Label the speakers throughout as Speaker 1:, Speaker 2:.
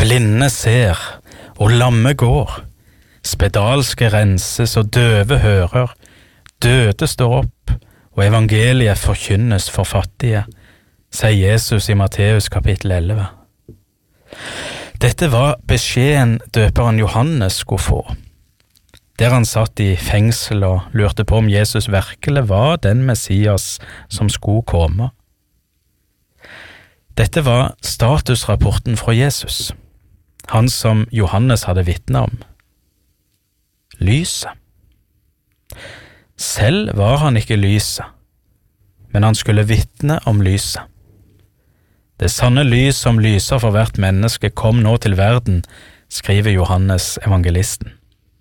Speaker 1: Blinde ser, og lamme går. Spedalske renses, og døve hører. Døde står opp, og evangeliet forkynnes for fattige, sier Jesus i Matteus kapittel 11. Dette var beskjeden døperen Johannes skulle få. Der han satt i fengsel og lurte på om Jesus virkelig var den Messias som skulle komme. Dette var statusrapporten fra Jesus, han som Johannes hadde vitnet om. Lyset. Selv var han ikke lyset, men han skulle vitne om lyset. Det sanne lys som lyser for hvert menneske kom nå til verden, skriver Johannes evangelisten.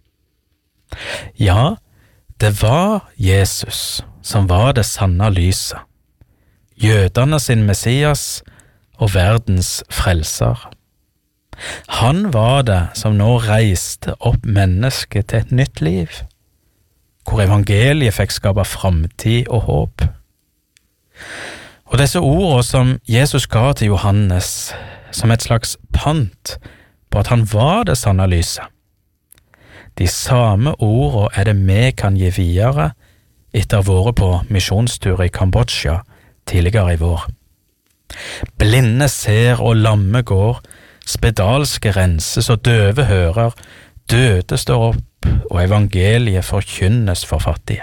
Speaker 1: Ja, det var Jesus som var det sanne lyset, jødene sin Messias og verdens frelser. Han var det som nå reiste opp mennesket til et nytt liv, hvor evangeliet fikk skape framtid og håp. Og disse ordene som Jesus ga til Johannes som et slags pant på at han var det sanne lyset, de samme ordene det vi kan gi videre etter våre på misjonstur i Kambodsja tidligere i vår. Blinde ser og lamme går, spedalske renses og døve hører, døde står opp og evangeliet forkynnes for fattige.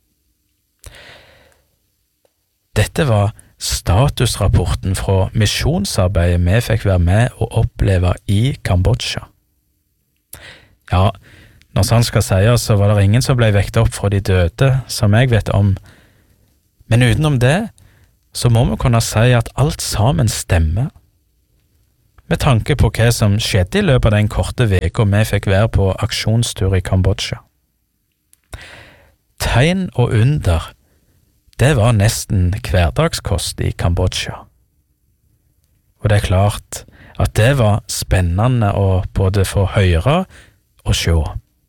Speaker 1: Dette var statusrapporten fra misjonsarbeidet vi fikk være med og oppleve i Kambodsja. Ja, når sant skal sies, så var det ingen som ble vekket opp fra de døde, som jeg vet om. Men utenom det, så må vi kunne si at alt sammen stemmer. Med tanke på hva som skjedde i løpet av den korte veka vi fikk være på aksjonstur i Kambodsja. Tegn og under, det var nesten hverdagskost i Kambodsja. Og det klart at det var spennende å både få høre og se.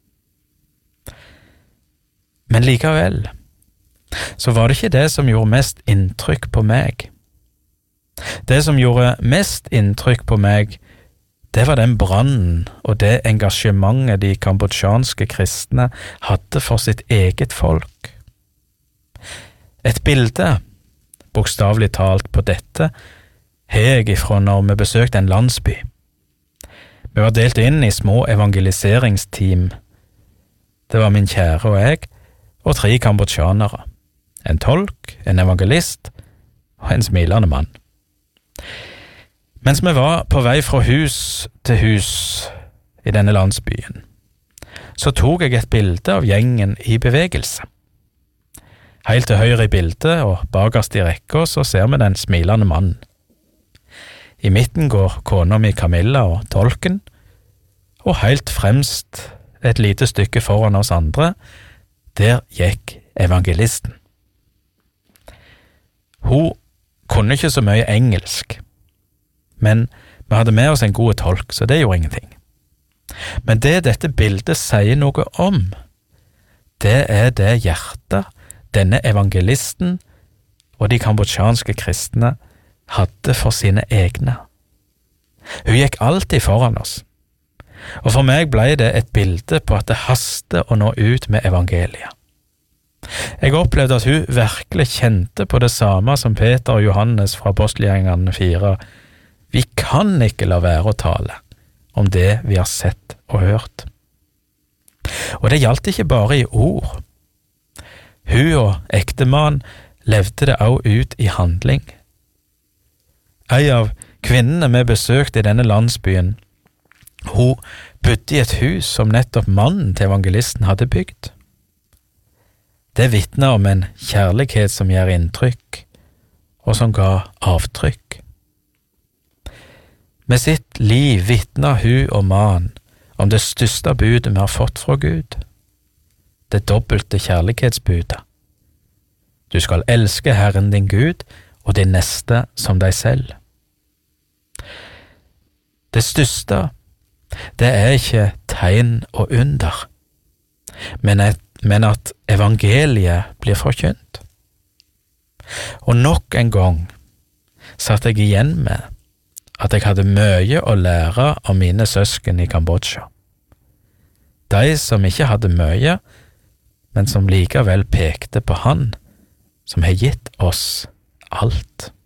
Speaker 1: Men likevel, så var det ikke det som gjorde mest inntrykk på meg. Det som gjorde mest inntrykk på meg, det var den brannen og det engasjementet de kambodsjanske kristne hadde for sitt eget folk. Et bilde, bokstavelig talt på dette, har jeg ifra når vi besøkte en landsby. Vi var delt inn i små evangeliseringsteam. Det var min kjære og jeg, og 3 kambodsjanere. En tolk, en evangelist og en smilende mann. Mens vi var på vei fra hus til hus i denne landsbyen, så tok jeg et bilde av gjengen i bevegelse. Helt til høyre i bildet og bakerst i rekka så ser vi den smilende mannen. I midten går kona mi Camilla og tolken, og helt fremst et lite stykke foran oss andre, der gikk evangelisten. Hun kunne ikke så mye engelsk, men vi hadde med oss en god tolk, så det gjorde ingenting. Men det dette bildet sier noe om, det det hjertet denne evangelisten og de kambodsjanske kristne hadde for sine egne. Hun gikk alltid foran oss, og for meg ble det et bilde på at det haster å nå ut med evangeliet. Jeg opplevde at hun virkelig kjente på det samme som Peter og Johannes fra Apostelgjerningene 4. Vi kan ikke la være å tale om det vi har sett og hørt. Og det gjaldt ikke bare i ord. Hun og ektemann levde det også ut i handling. En av kvinnene vi besøkte i denne landsbyen, hun bodde i et hus som nettopp mannen til evangelisten hadde bygd. Det vitner om en kjærlighet som gjør inntrykk, og som ga avtrykk. Med sitt liv vitner hun og mannen om det største budet vi har fått fra Gud, det dobbelte kjærlighetsbudet. Du skal elske Herren din Gud og din neste som deg selv. Det største, det ikke tegn og under, men at evangeliet blir forkynt. Og nok en gang satt jeg igjen med at jeg hadde mye å lære av mine søsken i Kambodsja. De som ikke hadde mye, men som likevel pekte på Han som har gitt oss alt.